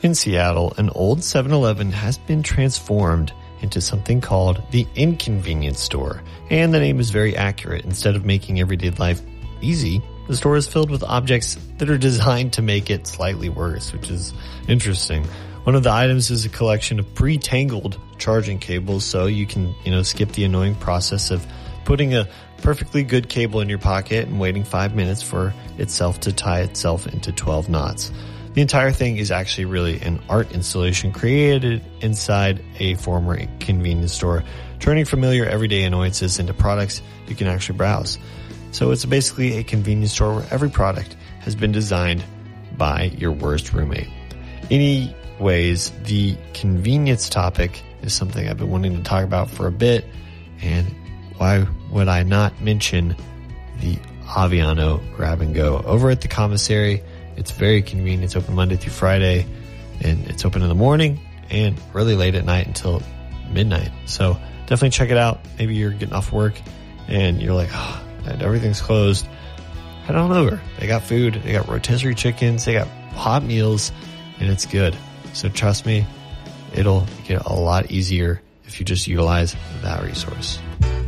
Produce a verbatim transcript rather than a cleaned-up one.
In Seattle, an old seven eleven has been transformed into something called the Inconvenience Store. And the name is very accurate. Instead of making everyday life easy, the store is filled with objects that are designed to make it slightly worse, which is interesting. One of the items is a collection of pre-tangled charging cables, so you can, you know, skip the annoying process of putting a perfectly good cable in your pocket and waiting five minutes for itself to tie itself into twelve knots. The entire thing is actually really an art installation created inside a former convenience store, turning familiar everyday annoyances into products you can actually browse. So it's basically a convenience store where every product has been designed by your worst roommate. Anyways, the convenience topic is something I've been wanting to talk about for a bit, and why would I not mention the Aviano Grab and Go over at the commissary? It's very convenient. It's open Monday through Friday, and it's open in the morning and really late at night until midnight. So definitely check it out. Maybe you're getting off work and you're like, oh, everything's closed. Head on over. They got food. They got rotisserie chickens. They got hot meals, and it's good. So trust me, it'll get a lot easier if you just utilize that resource.